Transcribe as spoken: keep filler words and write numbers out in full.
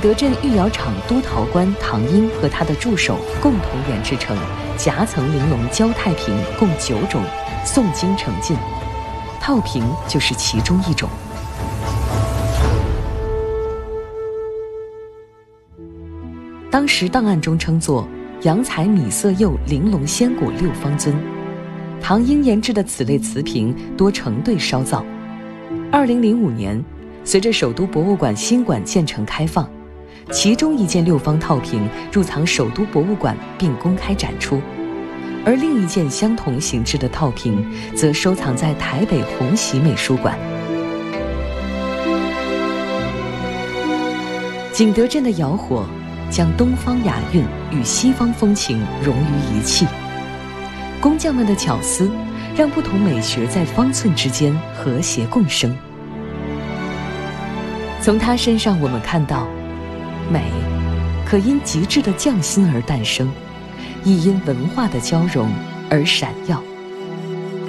德镇御窑厂督陶官唐英和他的助手共同研制成夹层玲珑焦太瓶共九种，诵经成进，套瓶就是其中一种。当时档案中称作洋彩米色釉玲珑仙果六方尊。唐英研制的此类瓷瓶多成对烧造。二零零五年，随着首都博物馆新馆建成开放，其中一件六方套瓶入藏首都博物馆并公开展出，而另一件相同形制的套瓶则收藏在台北红喜美术馆。景德镇的窑火将东方雅韵与西方风情融于一气，工匠们的巧思让不同美学在方寸之间和谐共生。从他身上我们看到，美可因极致的匠心而诞生，亦因文化的交融而闪耀。